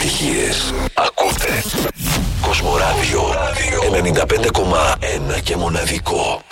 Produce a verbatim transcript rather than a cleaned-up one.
επιτυχίες. Ακούτε Κοσμοράδιο ενενήντα πέντε κόμμα ένα και μοναδικό.